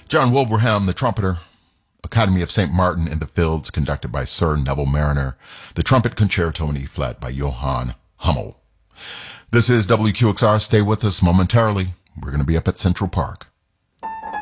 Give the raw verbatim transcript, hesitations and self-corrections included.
John Wilbraham, the trumpeter. Academy of Saint Martin in the Fields, conducted by Sir Neville Mariner. The Trumpet Concerto in E flat by Johann Hummel. This is W Q X R. Stay with us momentarily. We're going to be up at Central Park.